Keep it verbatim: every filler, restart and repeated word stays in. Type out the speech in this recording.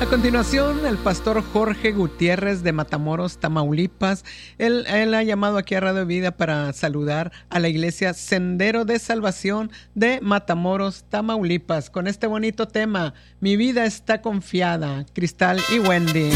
A continuación, el pastor Jorge Gutiérrez de Matamoros, Tamaulipas, él, él ha llamado aquí a Radio Vida para saludar a la iglesia Sendero de Salvación de Matamoros, Tamaulipas, con este bonito tema, Mi vida está confiada, Cristal y Wendy.